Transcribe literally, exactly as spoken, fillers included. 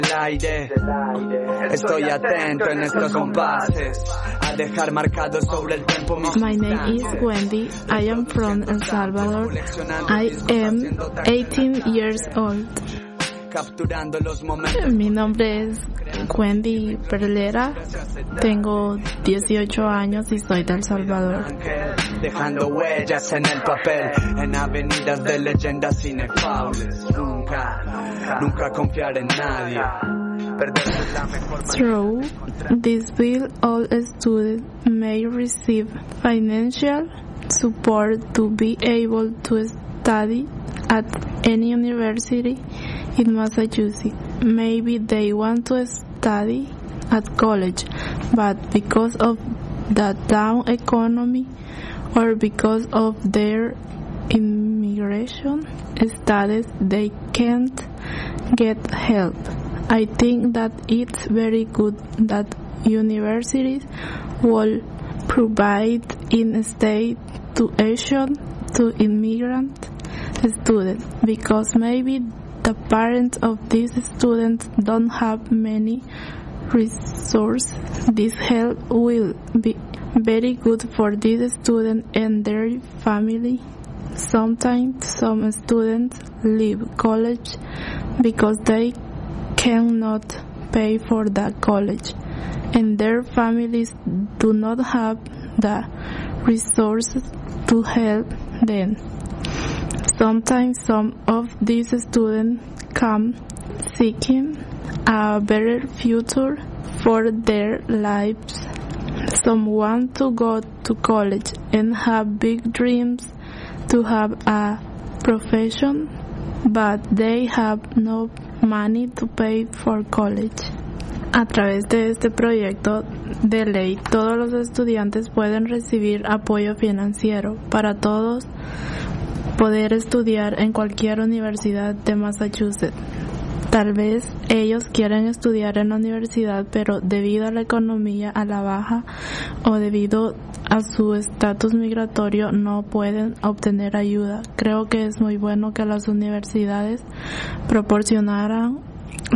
El aire, estoy atento en estos compases a dejar marcados sobre el tiempo mis My name is Wendy. I am from El Salvador. I am eighteen years old. Capturando los momentos. Mi nombre es Wendy Perlera. Tengo dieciocho años y soy de El Salvador. Dejando huellas en el papel, en avenidas de leyendas inefables. Nunca, nunca confiar en nadie. Perderse es la mejor manera. Through this bill, all students may receive financial support to be able to study at any university in Massachusetts. Maybe they want to study at college, but because of the down economy or because of their immigration status, they can't get help. I think that it's very good that universities will provide in-state tuition to immigrant students, because maybe the parents of these students don't have many resources. This help will be very good for these students and their family. Sometimes some students leave college because they cannot pay for the college, and their families do not have the resources to help them. Sometimes some of these students come seeking a better future for their lives. Some want to go to college and have big dreams to have a profession, but they have no money to pay for college. A través de este proyecto de ley, todos los estudiantes pueden recibir apoyo financiero para todos poder estudiar en cualquier universidad de Massachusetts. Tal vez ellos quieren estudiar en la universidad, pero debido a la economía a la baja o debido a su estatus migratorio no pueden obtener ayuda. Creo que es muy bueno que las universidades proporcionaran